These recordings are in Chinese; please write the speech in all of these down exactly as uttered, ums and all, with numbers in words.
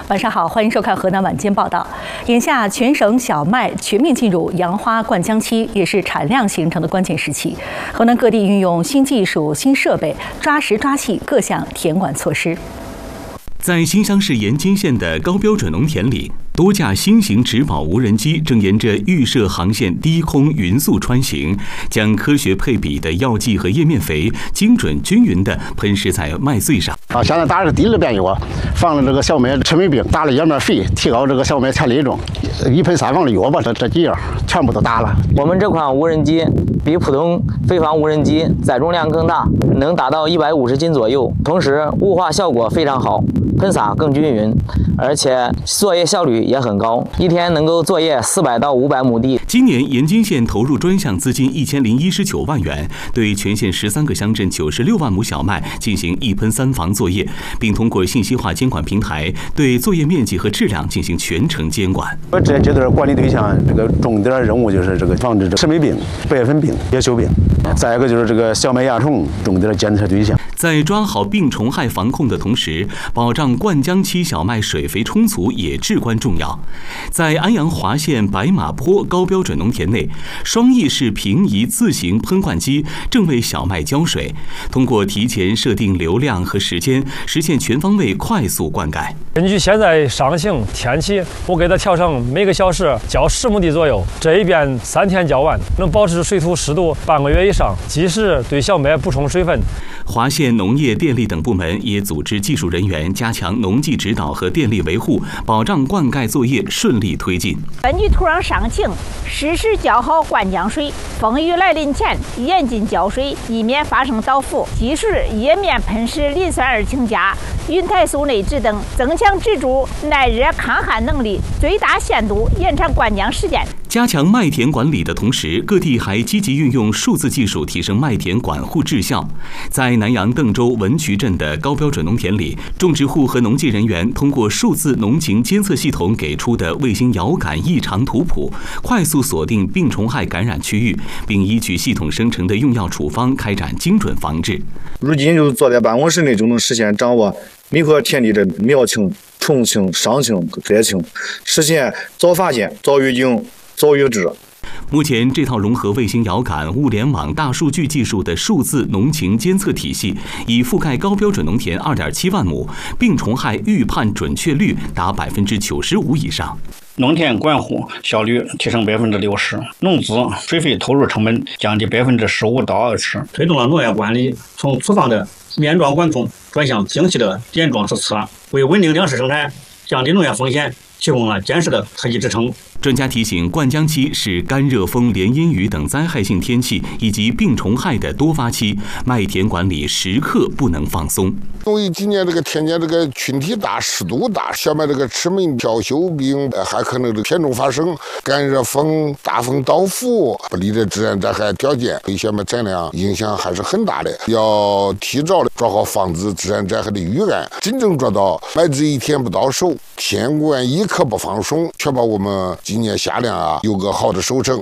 晚上好，欢迎收看河南晚间报道。眼下全省小麦全面进入杨花灌浆期，也是产量形成的关键时期。河南各地运用新技术、新设备，抓实抓细各项田管措施。 在新乡市延津县的高标准农田里，多架新型植保无人机正沿着预设航线低空匀速穿行，将科学配比的药剂和叶面肥精准均匀地喷施在麦穗上。 啊，现在打的第二遍药，放了这个小麦吃霉病，打了叶面肥，提高这个小麦产力中，一喷三防的药吧，这这几样全部都打了。 我们这款无人机比普通飞防无人机载重量更大，能达到一百五十斤左右，同时雾化效果非常好，喷洒更均匀，而且作业效率也很高，一天能够作业四百到五百亩地。 今年延津县投入专项资金一千零一十九万元，对全县十三个乡镇九十六万亩小麦进行一喷三防作业，并通过信息化监管平台对作业面积和质量进行全程监管。 我这阶段管理对象，这个重点任务就是这个防止吃霉病、白粉病、叶锈病，再一个就是这个小麦蚜虫重点监测对象。 在抓好病虫害防控的同时，保障灌浆期小麦水肥充足也至关重要。在安阳华县白马坡高标准农田内，双翼式平移自行喷灌机正为小麦浇水，通过提前设定流量和时间，实现全方位快速灌溉。 根据现在伤性天气，我给它调成每个小时浇十亩地左右，这一遍三天浇完，能保持水土湿度半个月以上，及时对小麦补充水分。 华县农业、电力等部门也组织技术人员加强农技指导和电力维护，保障灌溉作业顺利推进。 根据土壤伤情，适时浇好灌浆水，风雨来临前严禁浇水，以免发生倒伏。及时叶面喷施磷酸二氢钾、云肽素内酯等，增强植株耐热抗旱能力，最大限度延长灌浆时间。 加强麦田管理的同时，各地还积极运用数字技术提升麦田管护质效。在南阳邓州文渠镇的高标准农田里，种植户和农技人员通过数字农情监测系统给出的卫星遥感异常图谱，快速锁定病虫害感染区域，并依据系统生成的用药处方开展精准防治。 如今就坐在办公室内就能实现掌握每块田地的苗情、虫情、伤情、灾情，实现早发现、早预警、早预治。 目前，这套融合卫星遥感、物联网、大数据技术的数字农情监测体系，已覆盖高标准农田二点七万亩，病虫害预判准确率达百分之九十五以上。 农田管护效率提升百分之六十，农资水费投入成本降低百分之十五到二十，推动了农业管理从粗放的面状管控转向精细的点状施策，为稳定粮食生产、降低农业风险提供了坚实的科技支撑。 专家提醒，灌浆期是干热风、连阴雨等灾害性天气以及病虫害的多发期，麦田管理时刻不能放松。 因为今年这个天气这个群体大、湿度大，小麦这个吃霉、飘锈病还可能这个偏重发生，干热风、大风倒伏不利的自然灾害条件对小麦产量影响还是很大的。要提早的做好防止自然灾害的预案，真正做到麦子一天不到手，天管一刻不放松，确保我们今年夏粮啊有个好的收成。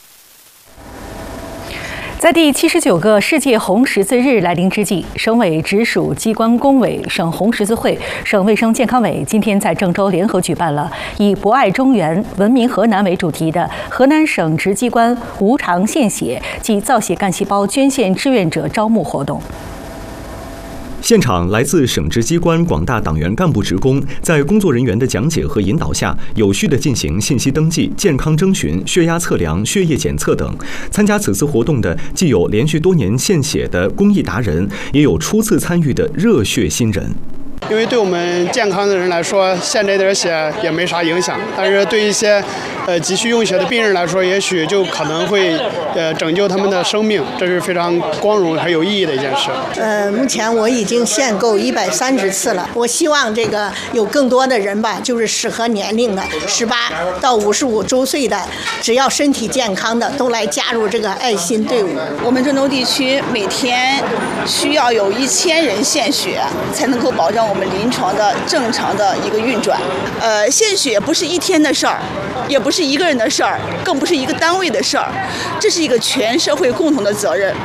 在第七十九个世界红十字日来临之际，省委直属机关工委、省红十字会、省卫生健康委今天在郑州联合举办了以“博爱中原，文明河南”为主题的河南省直机关无偿献血及造血干细胞捐献志愿者招募活动。 现场来自省直机关广大党员干部职工，在工作人员的讲解和引导下，有序地进行信息登记、健康征询、血压测量、血液检测等。参加此次活动的，既有连续多年献血的公益达人，也有初次参与的热血新人。 因为对我们健康的人来说，献这点血也没啥影响，但是对一些呃急需用血的病人来说，也许就可能会呃拯救他们的生命，这是非常光荣还有意义的一件事。 呃，目前我已经献够一百三十次了，我希望这个有更多的人吧，就是适合年龄的十八到五十五周岁的，只要身体健康的都来加入这个爱心队伍。 我们郑州地区每天需要有一千人献血，才能够保证我们临床的正常的一个运转。呃，献血不是一天的事儿，也不是一个人的事儿，更不是一个单位的事儿，这是一个全社会共同的责任。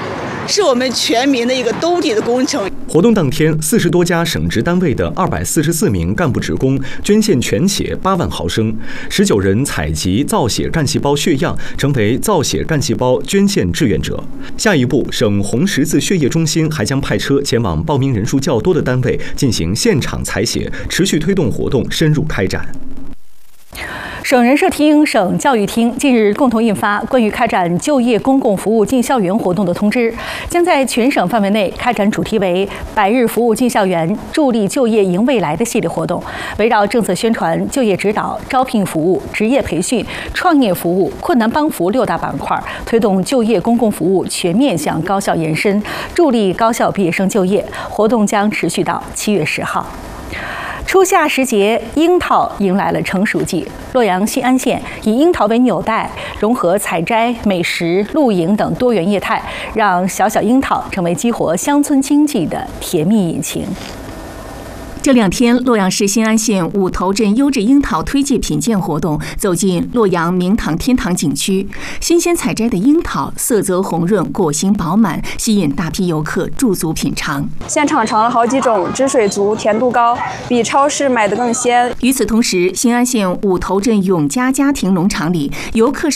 是我们全民的一个兜底的工程。 活动当天，四十多家省直单位的二百四十四名干部职工捐献全血八万毫升，十九人采集造血干细胞血样，成为造血干细胞捐献志愿者。下一步，省红十字血液中心还将派车前往报名人数较多的单位进行现场采血，持续推动活动深入开展。 省人社厅、省教育厅近日共同印发关于开展就业公共服务进校园活动的通知，将在全省范围内开展主题为“百日服务进校园，助力就业迎未来”的系列活动，围绕政策宣传、就业指导、招聘服务、职业培训、创业服务、困难帮扶六大板块，推动就业公共服务全面向高校延伸，助力高校毕业生就业。活动将持续到七月十号。初夏时节，樱桃迎来了成熟季。洛阳新安县以樱桃为纽带，融合采摘、美食、露营等多元业态，让小小樱桃成为激活乡村经济的甜蜜引擎。 这两天，洛阳市新安县五头镇优质樱桃推介品鉴活动走进洛阳明堂天堂景区。新鲜采摘的樱桃色泽红润，果形饱满，吸引大批游客驻足品尝。 现场尝了好几种，汁水足，甜度高，比超市买的更鲜。 与此同时，新安县五头镇永嘉家庭农场里，游客